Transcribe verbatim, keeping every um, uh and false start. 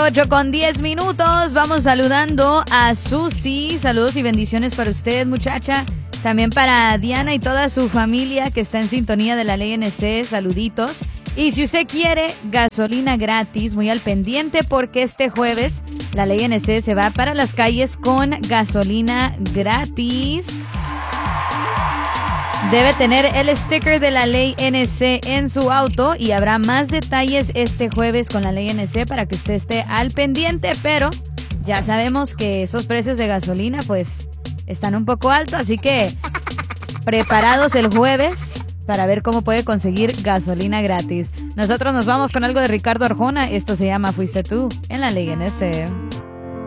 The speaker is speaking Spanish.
ocho con diez minutos. Vamos saludando a Susi. Saludos y bendiciones para usted, muchacha. También para Diana y toda su familia que está en sintonía de la Ley N C. Saluditos. Y si usted quiere gasolina gratis, muy al pendiente porque este jueves la Ley N C se va para las calles con gasolina gratis. Debe tener el sticker de la Ley N C en su auto y habrá más detalles este jueves con la Ley N C para que usted esté al pendiente, pero ya sabemos que esos precios de gasolina pues están un poco altos, así que preparados el jueves para ver cómo puede conseguir gasolina gratis. Nosotros nos vamos con algo de Ricardo Arjona, esto se llama Fuiste Tú en la Ley N C.